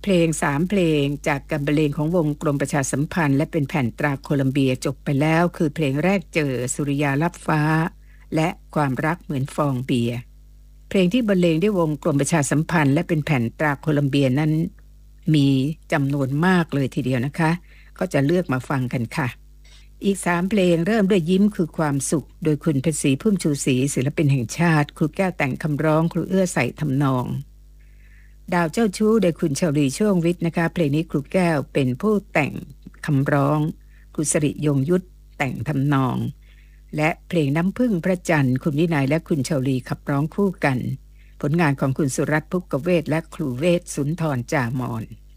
ลง3เพลงจากการบรรเลงของวงกรมประชาสัมพันธ์และเป็นแผ่นตราโคลัมเบียจบไปแล้วคือเพลงแรกเจอสุริยาลับฟ้าและความรักเหมือนฟองเบียร์เพลงที่บรรเลงด้วยวงกรมประชาสัมพันธ์และเป็นแผ่นตราโคลัมเบียนั้นมีจำนวนมากเลยทีเดียวนะคะก็จะเลือกมาฟังกันค่ะอีก3เพลงเริ่มด้วยยิ้มคือความสุขโดยคุณเพชรศรีพุ่มชูศรีศิลปินแห่งชาติครูแก้วแต่งคำร้องครูเอื้อใส่ทำนองดาวเจ้าชู้โดยคุณชลีช่วงวิทย์นะคะเพลงนี้ครูแก้วเป็นผู้แต่งคำร้องครูสริยงยุทธแต่งทำนองและเพลงน้ำพึ่งพระจันทร์คุณวินัยและคุณชลีขับร้องคู่กันผลงานของคุณสุรัตน์ภุกเวศและครูเวศสุนทรจามอน